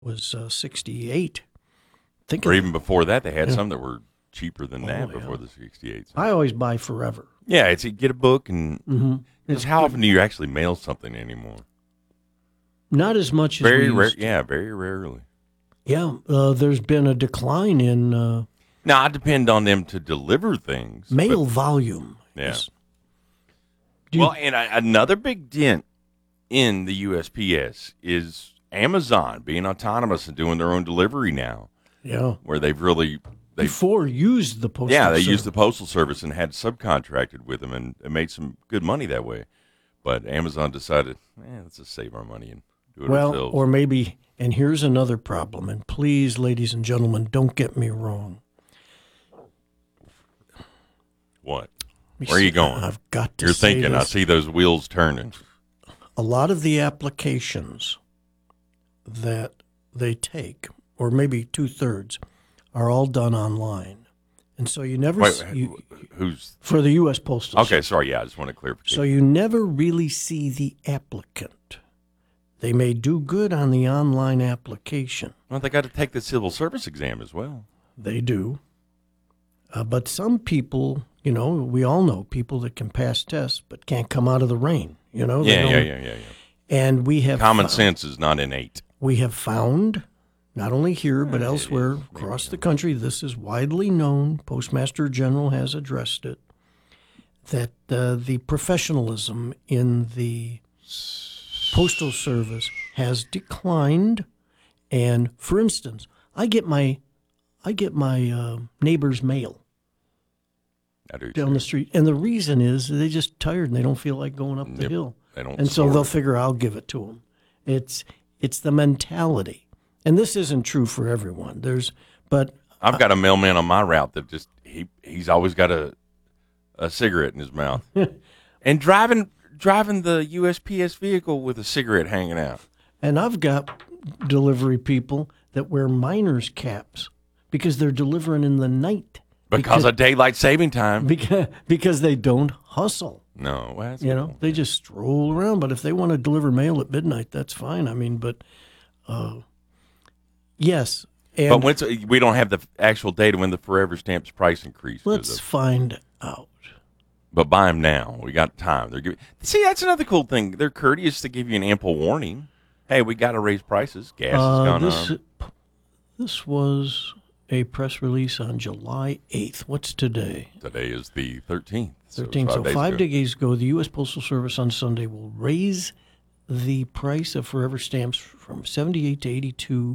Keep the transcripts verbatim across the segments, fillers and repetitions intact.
was uh, sixty-eight. Think or of even it. before that, they had Yeah. some that were cheaper than that Oh, yeah. before the sixty-eight. So. I always buy Forever. Yeah, it's you get a book, and Mm-hmm. it's how often do you actually mail something anymore? Not as much as Very we rare. used to. Yeah, very rarely. Yeah, uh, there's been a decline in uh, Now I depend on them to deliver things. mail but- volume. Yeah. Is- Do you- Well, and I, another big dent in the U S P S is Amazon being autonomous and doing their own delivery now, yeah. where they've really they Before used the postal yeah they service. used the postal service and had subcontracted with them and, and made some good money that way. But Amazon decided, eh, let's just save our money and do it Well, ourselves. or maybe, and here's another problem, and please, ladies and gentlemen, don't get me wrong. What? Let me Where are you see. going? I've got to You're say thinking. I this. see those wheels turning. A lot of the applications that they take, or maybe two-thirds, are all done online. And so you never, Wait, s- you, who's for the U S Postal okay? Service. Sorry, yeah, I just want to clarify. So you never really see the applicant. They may do good on the online application. Well, they got to take the civil service exam as well. They do. Uh, but some people, you know, we all know people that can pass tests but can't come out of the rain. You know, They Yeah, yeah, don't- yeah, yeah, yeah. And we have Common fo- sense is not innate. We have found, not only here but Yeah, it elsewhere is. across the country, this is widely known. Postmaster General has addressed it. That uh, the professionalism in the Postal Service has declined. And for instance, I get my, I get my uh, neighbor's mail I do down too. the street, and the reason is they're just tired and they don't feel like going up the Yep. hill, They don't and so sort they'll it. figure I'll give it to them. It's it's the mentality, and this isn't true for everyone. There's, but I've got a mailman on my route that just he he's always got a a cigarette in his mouth, and driving driving the U S P S vehicle with a cigarette hanging out. and I've got delivery people that wear miners caps because they're delivering in the night Because of daylight saving time. because because they don't hustle. No, well, that's You a good know, point. they just stroll around. But if they want to deliver mail at midnight, that's fine. I mean, but uh, yes, and But once we don't have the actual data when the Forever Stamps price increase. let's find out. But buy them now. We got time. They're giving. See, that's another cool thing. They're courteous to give you an ample warning. Hey, we got to raise prices. Gas has Uh, gone this up. this was a press release on July eighth. What's today? Today is the thirteenth. thirteenth. So days five ago. days ago, the U S Postal Service on Sunday will raise the price of Forever Stamps from seventy-eight to eighty-two.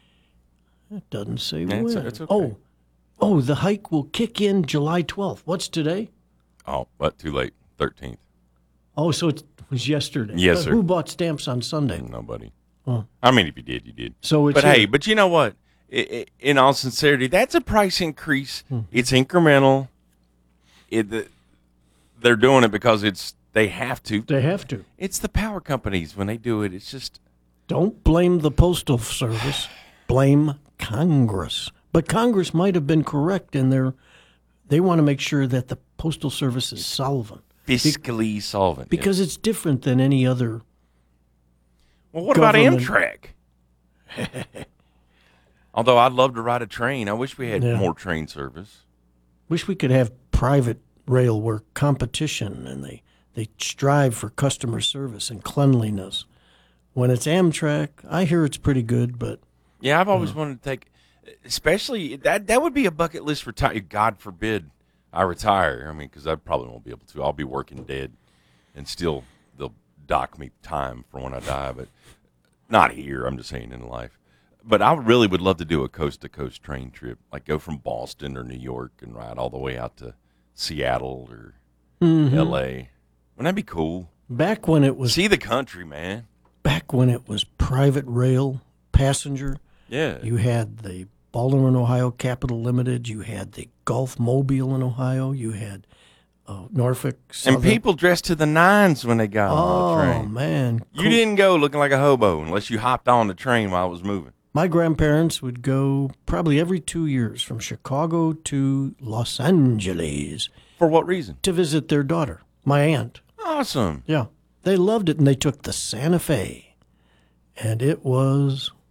It doesn't say Yeah, when. it's- it's okay. Oh, oh, the hike will kick in July twelfth. What's today? Oh, but too late. thirteenth. Oh, so it was yesterday. Yes, But sir. Who bought stamps on Sunday? Nobody. Oh. I mean, if you did, you did. So it's But hey, here. but you know what? I I in all sincerity, that's a price increase. Hmm. It's incremental. It, the, they're doing it because it's they have to. They have to. It's the power companies when they do it. It's just Don't blame the Postal Service. Blame Congress. But Congress might have been correct in their. They want to make sure that the Postal Service is solvent fiscally solvent. yeah. because it's different than any other. Well, what government- about Amtrak? Although I'd love to ride a train. I wish we had Yeah. more train service. Wish we could have private rail where competition and they, they strive for customer service and cleanliness. When it's Amtrak, I hear it's pretty good, but Yeah, I've always wanted to take, especially that that would be a bucket list retire. God forbid I retire. I mean, because I probably won't be able to. I'll be working dead, and still they'll dock me time for when I die. But not here. I'm just saying in life. But I really would love to do a coast to coast train trip, like go from Boston or New York and ride all the way out to Seattle or L A. Wouldn't that be cool? back when it was See the country, man. back when it was private rail passenger, Yeah. you had the Baltimore, Ohio Capital Limited, you had the Gulf Mobile in Ohio, you had uh, Norfolk Southern. and people dressed to the nines when they got on oh the train. man, You didn't go looking like a hobo unless you hopped on the train while it was moving. My grandparents would go probably every two years from Chicago to Los Angeles For what reason? to visit their daughter, my aunt. Awesome. Yeah, they loved it, and they took the Santa Fe, and it was